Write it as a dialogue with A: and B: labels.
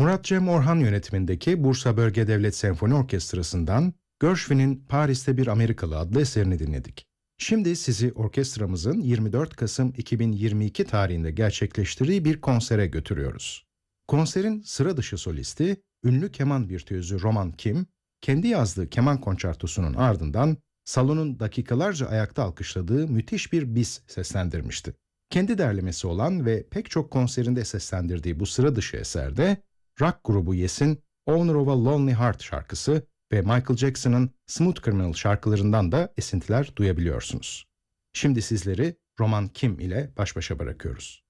A: Murat Cem Orhan yönetimindeki Bursa Bölge Devlet Senfoni Orkestrası'ndan Gershwin'in Paris'te Bir Amerikalı adlı eserini dinledik. Şimdi sizi orkestramızın 24 Kasım 2022 tarihinde gerçekleştirdiği bir konsere götürüyoruz. Konserin sıra dışı solisti, ünlü keman virtüözü Roman Kim, kendi yazdığı keman konçertosunun ardından salonun dakikalarca ayakta alkışladığı müthiş bir bis seslendirmişti. Kendi derlemesi olan ve pek çok konserinde seslendirdiği bu sıra dışı eserde rock grubu Yes'in Owner of a Lonely Heart şarkısı ve Michael Jackson'ın Smooth Criminal şarkılarından da esintiler duyabiliyorsunuz. Şimdi sizleri Roman Kim ile baş başa bırakıyoruz.